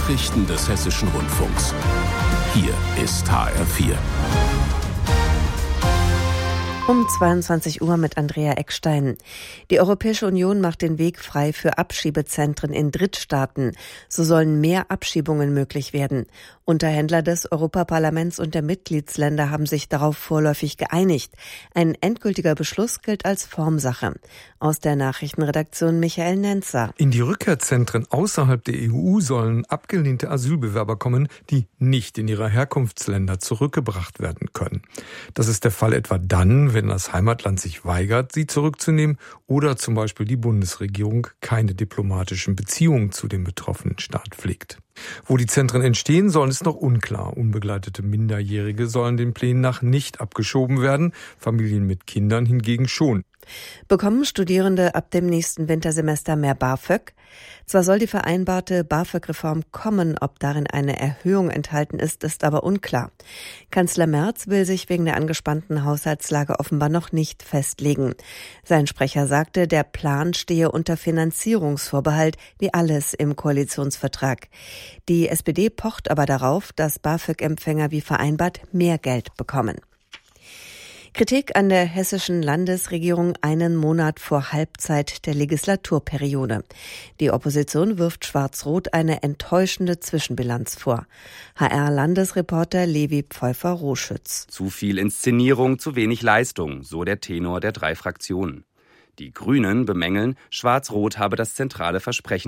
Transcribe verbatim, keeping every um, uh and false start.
Nachrichten des Hessischen Rundfunks. Hier ist H R vier. Um zweiundzwanzig Uhr mit Andrea Eckstein. Die Europäische Union macht den Weg frei für Abschiebezentren in Drittstaaten. So sollen mehr Abschiebungen möglich werden. Unterhändler des Europaparlaments und der Mitgliedsländer haben sich darauf vorläufig geeinigt. Ein endgültiger Beschluss gilt als Formsache. Aus der Nachrichtenredaktion Michael Nenzer. In die Rückkehrzentren außerhalb der E U sollen abgelehnte Asylbewerber kommen, die nicht in ihre Herkunftsländer zurückgebracht werden können. Das ist der Fall etwa dann, wenn das Heimatland sich weigert, sie zurückzunehmen oder zum Beispiel die Bundesregierung keine diplomatischen Beziehungen zu dem betroffenen Staat pflegt. Wo die Zentren entstehen sollen, ist noch unklar. Unbegleitete Minderjährige sollen den Plänen nach nicht abgeschoben werden, Familien mit Kindern hingegen schon. Bekommen Studierende ab dem nächsten Wintersemester mehr BAföG? Zwar soll die vereinbarte BAföG-Reform kommen, ob darin eine Erhöhung enthalten ist, ist aber unklar. Kanzler Merz will sich wegen der angespannten Haushaltslage offenbar noch nicht festlegen. Sein Sprecher sagte, der Plan stehe unter Finanzierungsvorbehalt, wie alles im Koalitionsvertrag. Die S P D pocht aber darauf, dass BAföG-Empfänger wie vereinbart mehr Geld bekommen. Kritik an der hessischen Landesregierung einen Monat vor Halbzeit der Legislaturperiode. Die Opposition wirft Schwarz-Rot eine enttäuschende Zwischenbilanz vor. H R-Landesreporter Levi Pfeuffer-Roschütz. Zu viel Inszenierung, zu wenig Leistung, so der Tenor der drei Fraktionen. Die Grünen bemängeln, Schwarz-Rot habe das zentrale Versprechen